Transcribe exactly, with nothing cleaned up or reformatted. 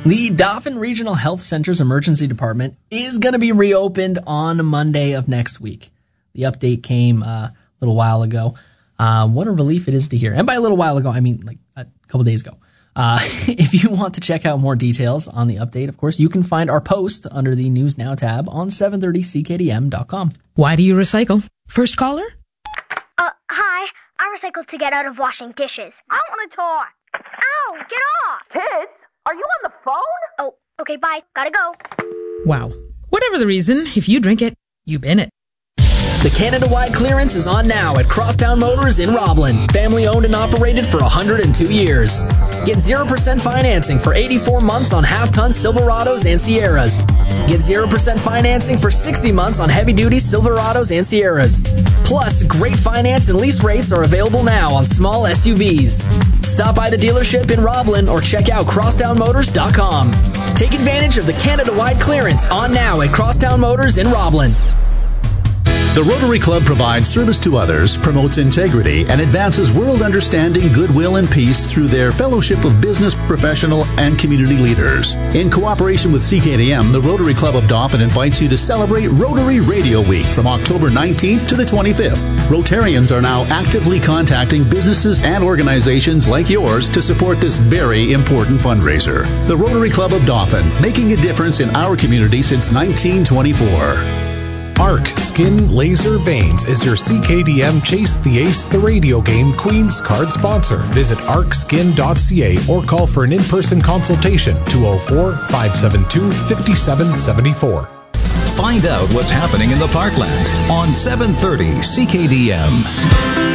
The Dauphin Regional Health Center's emergency department is going to be reopened on Monday of next week. The update came uh, a little while ago. Uh, what a relief it is to hear. And by a little while ago, I mean like a couple days ago. Uh, if you want to check out more details on the update, of course, you can find our post under the News Now tab on seven thirty C K D M dot com. Why do you recycle? First caller? Uh, hi. I recycle to get out of washing dishes. I want to talk. Ow, get off. Kids, are you on the phone? Oh, okay, bye. Gotta go. Wow. Whatever the reason, if you drink it, you bin it. The Canada-wide clearance is on now at Crosstown Motors in Roblin. Family owned and operated for one hundred two years. Get zero percent financing for eighty-four months on half-ton Silverados and Sierras. Get zero percent financing for sixty months on heavy-duty Silverados and Sierras. Plus, great finance and lease rates are available now on small S U Vs. Stop by the dealership in Roblin or check out crosstown motors dot com. Take advantage of the Canada-wide clearance on now at Crosstown Motors in Roblin. The Rotary Club provides service to others, promotes integrity, and advances world understanding, goodwill, and peace through their fellowship of business, professional, and community leaders. In cooperation with C K D M, the Rotary Club of Dauphin invites you to celebrate Rotary Radio Week from October nineteenth to the twenty-fifth. Rotarians are now actively contacting businesses and organizations like yours to support this very important fundraiser. The Rotary Club of Dauphin, making a difference in our community since nineteen twenty-four. Arc Skin Laser Veins is your C K D M Chase the Ace the radio game Queen's card sponsor. Visit arc skin dot c a or call for an in-person consultation two oh four, five seven two, five seven seven four. Find out what's happening in the Parkland on seven thirty C K D M.